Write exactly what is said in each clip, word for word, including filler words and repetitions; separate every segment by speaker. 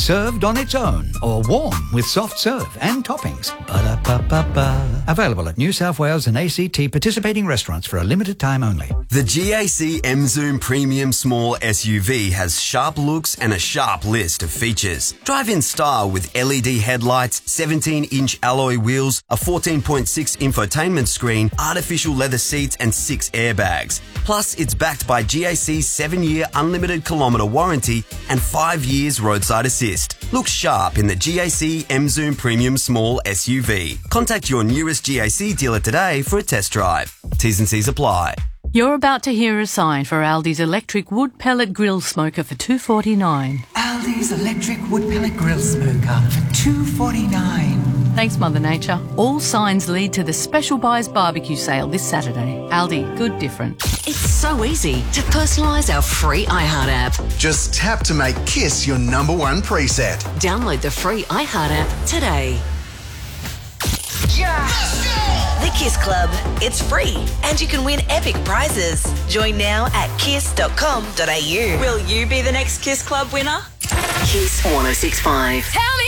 Speaker 1: served on its own or warm with soft serve and toppings. Ba-da-ba-ba-ba. Available at New South Wales and A C T participating restaurants for a limited time only.
Speaker 2: The G A C M-Zoom Premium Small S U V has sharp looks and a sharp list of features. Drive in style with L E D headlights, seventeen inch alloy wheels, a fourteen point six infotainment screen, artificial leather seats and six airbags. Plus, it's backed by G A C's seven year unlimited kilometre warranty and five years roadside assist. Look sharp in the G A C M-Zoom Premium Small S U V. Contact your nearest G A C dealer today for a test drive. T's and C's apply.
Speaker 3: You're about to hear a sign for Aldi's electric wood pellet grill smoker for two dollars forty-nine.
Speaker 4: Aldi's electric wood pellet grill smoker for two dollars forty-nine.
Speaker 3: Thanks, Mother Nature. All signs lead to the Special Buys barbecue sale this Saturday. Aldi, good different.
Speaker 5: It's so easy to personalise our free iHeart app.
Speaker 6: Just tap to make Kiss your number one preset.
Speaker 5: Download the free iHeart app today.
Speaker 7: Yeah. The Kiss Club. It's free and you can win epic prizes. Join now at kiss dot com dot a u. Will you be the next Kiss Club winner?
Speaker 5: Kiss one oh six point five.
Speaker 7: Tell me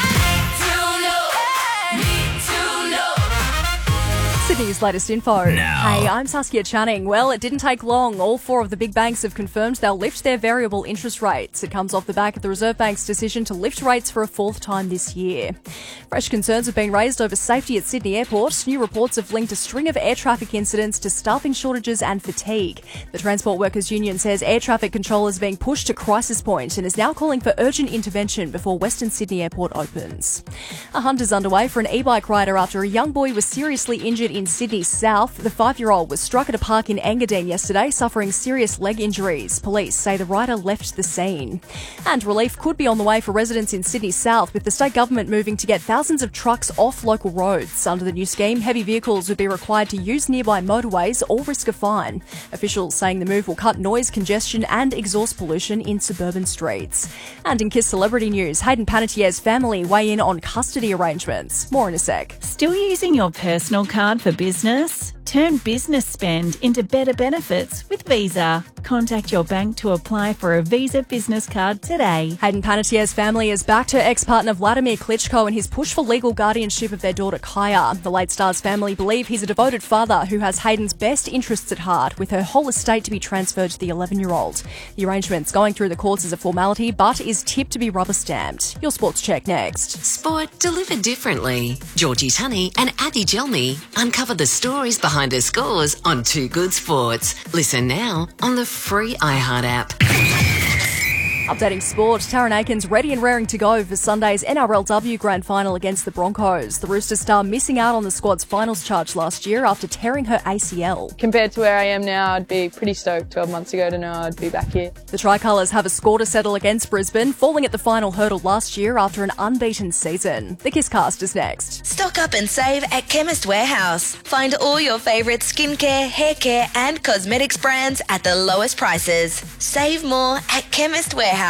Speaker 8: Sydney's latest info.
Speaker 9: Now.
Speaker 8: Hey, I'm Saskia Channing. Well, it didn't take long. All four of the big banks have confirmed they'll lift their variable interest rates. It comes off the back of the Reserve Bank's decision to lift rates for a fourth time this year. Fresh concerns have been raised over safety at Sydney Airport. New reports have linked a string of air traffic incidents to staffing shortages and fatigue. The Transport Workers Union says air traffic control is being pushed to crisis point and is now calling for urgent intervention before Western Sydney Airport opens. A hunt is underway for an e-bike rider after a young boy was seriously injured in Sydney South. The five-year-old was struck at a park in Engadine yesterday, suffering serious leg injuries. Police say the rider left the scene. And relief could be on the way for residents in Sydney South, with the state government moving to get thousands of trucks off local roads. Under the new scheme, heavy vehicles would be required to use nearby motorways or risk a fine. Officials saying the move will cut noise, congestion and exhaust pollution in suburban streets. And in Kiss celebrity news, Hayden Panettiere's family weigh in on custody arrangements. More in a sec.
Speaker 10: Still using your personal card for business? Turn business spend into better benefits with Visa. Contact your bank to apply for a Visa business card today.
Speaker 8: Hayden Panettiere's family has backed her ex-partner Vladimir Klitschko in his push for legal guardianship of their daughter Kaya. The late star's family believe he's a devoted father who has Hayden's best interests at heart, with her whole estate to be transferred to the eleven-year-old. The arrangement's going through the courts as a formality, but is tipped to be rubber-stamped. Your sports check next.
Speaker 5: Sport delivered differently. Georgie Tunney and Addy Gelmy uncover the stories behind the scores on Two Good Sports. Listen now on the free iHeart app.
Speaker 8: Updating sport, Taron Aiken's ready and raring to go for Sunday's N R L W Grand Final against the Broncos. The Roosters star missing out on the squad's finals charge last year after tearing her A C L.
Speaker 11: Compared to where I am now, I'd be pretty stoked twelve months ago to know I'd be back here.
Speaker 8: The Tricolours have a score to settle against Brisbane, falling at the final hurdle last year after an unbeaten season. The Kisscast is next.
Speaker 7: Stock up and save at Chemist Warehouse. Find all your favourite skincare, hair care and cosmetics brands at the lowest prices. Save more at Chemist Warehouse.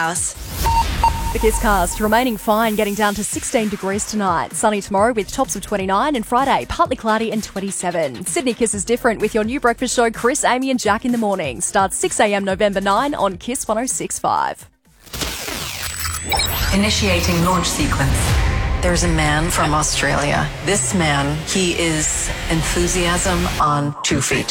Speaker 8: The Kisscast remaining fine, getting down to sixteen degrees tonight. Sunny tomorrow with tops of twenty-nine, and Friday partly cloudy and twenty-seven. Sydney Kiss is different with your new breakfast show, Chris, Amy and Jack in the morning. Starts six a.m. November ninth on Kiss one oh six point five.
Speaker 12: Initiating launch sequence. There's a man from Australia. This man, he is enthusiasm on two feet.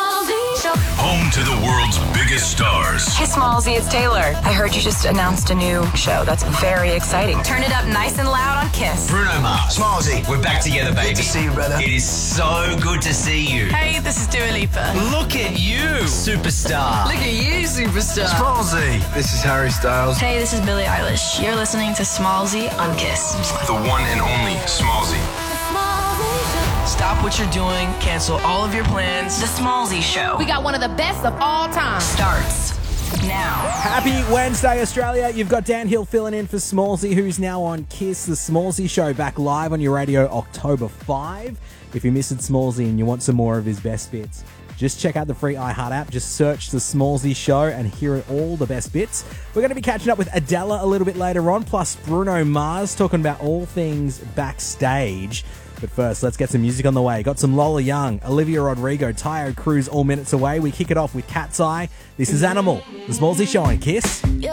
Speaker 13: Home to the world's biggest stars.
Speaker 14: Hey, Smallsy, it's Taylor. I heard you just announced a new show. That's very exciting. Turn it up nice and loud on Kiss.
Speaker 15: Bruno Mars. Smallsy. We're back together, baby.
Speaker 16: Good to see you, brother.
Speaker 15: It is so good to see you.
Speaker 14: Hey, this is Dua Lipa.
Speaker 15: Look at you, superstar.
Speaker 14: Look at you, superstar.
Speaker 16: Smallsy. This is Harry Styles.
Speaker 14: Hey, this is Billie Eilish. You're listening to Smallsy on Kiss.
Speaker 13: The one and only Smallsy.
Speaker 17: Stop what you're doing. Cancel all of your plans.
Speaker 14: The Smallsy Show.
Speaker 18: We got one of the best of all time.
Speaker 14: Starts now.
Speaker 19: Happy Wednesday, Australia. You've got Dan Hill filling in for Smallsy, who's now on Kiss. The Smallsy Show back live on your radio October fifth. If you missed Smallsy and you want some more of his best bits, just check out the free iHeart app. Just search the Smallsy Show and hear all the best bits. We're going to be catching up with Adela a little bit later on, plus Bruno Mars, talking about all things backstage. But first, let's get some music on the way. Got some Lola Young, Olivia Rodrigo, Tayo Cruz all minutes away. We kick it off with Cat's Eye. This is Animal, the Smallsy Show on Kiss.